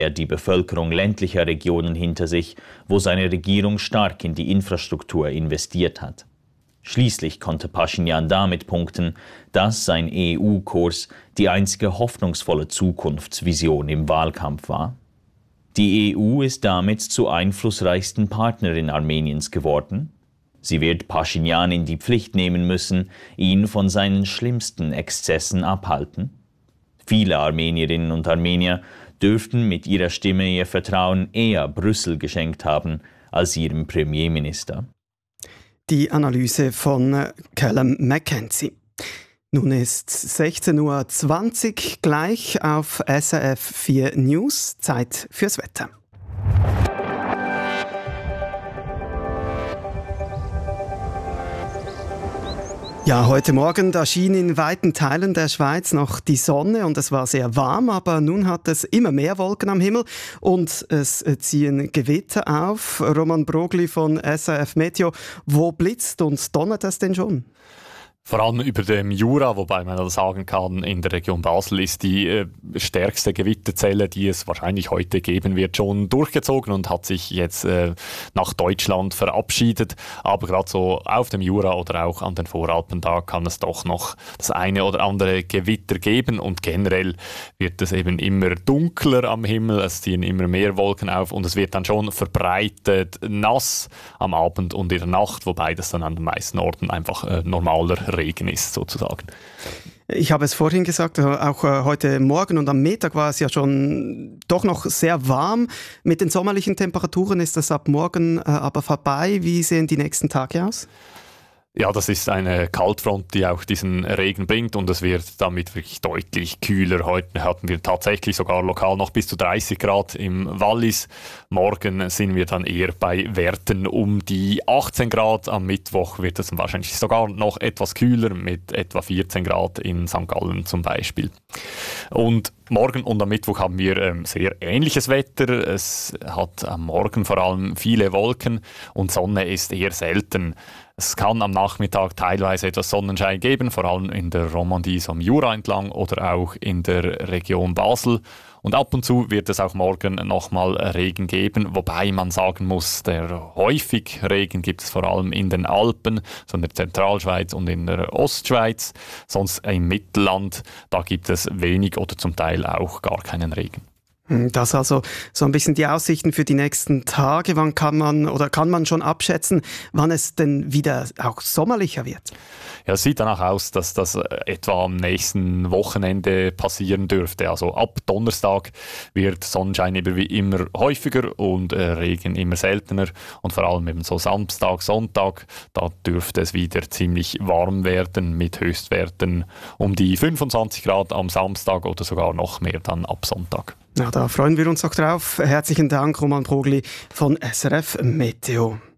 er die Bevölkerung ländlicher Regionen hinter sich, wo seine Regierung stark in die Infrastruktur investiert hat. Schließlich konnte Pashinyan damit punkten, dass sein EU-Kurs die einzige hoffnungsvolle Zukunftsvision im Wahlkampf war. Die EU ist damit zur einflussreichsten Partnerin Armeniens geworden. Sie wird Pashinyan in die Pflicht nehmen müssen, ihn von seinen schlimmsten Exzessen abhalten. Viele Armenierinnen und Armenier dürften mit ihrer Stimme ihr Vertrauen eher Brüssel geschenkt haben als ihrem Premierminister. Die Analyse von Callum McKenzie. Nun ist 16:20 Uhr, gleich auf SRF 4 News. Zeit fürs Wetter. Ja, heute Morgen, da schien in weiten Teilen der Schweiz noch die Sonne und es war sehr warm, aber nun hat es immer mehr Wolken am Himmel und es ziehen Gewitter auf. Roman Brogli von SRF Meteo, wo blitzt und donnert es denn schon? Vor allem über dem Jura, wobei man sagen kann, in der Region Basel ist die stärkste Gewitterzelle, die es wahrscheinlich heute geben wird, schon durchgezogen und hat sich jetzt nach Deutschland verabschiedet. Aber gerade so auf dem Jura oder auch an den Voralpen, da kann es doch noch das eine oder andere Gewitter geben. Und generell wird es eben immer dunkler am Himmel, es ziehen immer mehr Wolken auf und es wird dann schon verbreitet nass am Abend und in der Nacht, wobei das dann an den meisten Orten einfach normaler Regen ist, sozusagen. Ich habe es vorhin gesagt, auch heute Morgen und am Mittag war es ja schon doch noch sehr warm. Mit den sommerlichen Temperaturen ist das ab morgen aber vorbei. Wie sehen die nächsten Tage aus? Ja, das ist eine Kaltfront, die auch diesen Regen bringt und es wird damit wirklich deutlich kühler. Heute hatten wir tatsächlich sogar lokal noch bis zu 30 Grad im Wallis. Morgen sind wir dann eher bei Werten um die 18 Grad. Am Mittwoch wird es wahrscheinlich sogar noch etwas kühler mit etwa 14 Grad in St. Gallen zum Beispiel. Und morgen und am Mittwoch haben wir sehr ähnliches Wetter. Es hat am Morgen vor allem viele Wolken und Sonne ist eher selten. Es kann am Nachmittag teilweise etwas Sonnenschein geben, vor allem in der Romandie, so am Jura entlang oder auch in der Region Basel. Und ab und zu wird es auch morgen nochmal Regen geben, wobei man sagen muss, der häufig Regen gibt es vor allem in den Alpen, so in der Zentralschweiz und in der Ostschweiz. Sonst im Mittelland, da gibt es wenig oder zum Teil auch gar keinen Regen. Das also so ein bisschen die Aussichten für die nächsten Tage. Wann kann man schon abschätzen, wann es denn wieder auch sommerlicher wird? Ja, es sieht danach aus, dass das etwa am nächsten Wochenende passieren dürfte. Also ab Donnerstag wird Sonnenschein wie immer häufiger und Regen immer seltener. Und vor allem eben so Samstag, Sonntag, da dürfte es wieder ziemlich warm werden mit Höchstwerten um die 25 Grad am Samstag oder sogar noch mehr dann ab Sonntag. Na, da freuen wir uns auch drauf. Herzlichen Dank, Roman Brogli von SRF Meteo.